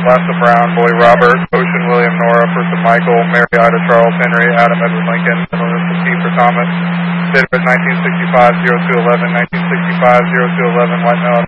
Lassa Brown, Boy Robert, Ocean William Nora, Person Michael, Mary Ida Charles Henry, Adam Edward Lincoln, Melissa T for Thomas, date of birth 1965-0211, 1965-0211, white male,